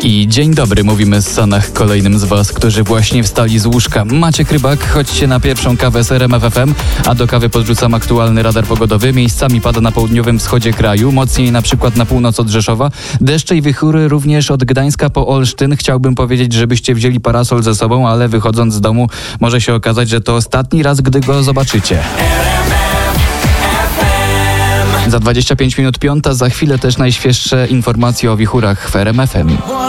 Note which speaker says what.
Speaker 1: I dzień dobry, mówimy z Sanach kolejnym z Was, którzy właśnie wstali z łóżka. Maciek Rybak, chodźcie na pierwszą kawę z RMF FM, a do kawy podrzucam aktualny radar pogodowy. Miejscami pada na południowym wschodzie kraju, mocniej na przykład na północ od Rzeszowa. Deszcze i wichury również od Gdańska po Olsztyn. Chciałbym powiedzieć, żebyście wzięli parasol ze sobą, ale wychodząc z domu może się okazać, że to ostatni raz, gdy go zobaczycie. Za 25 minut 5, za chwilę też najświeższe informacje o wichurach w RMF FM.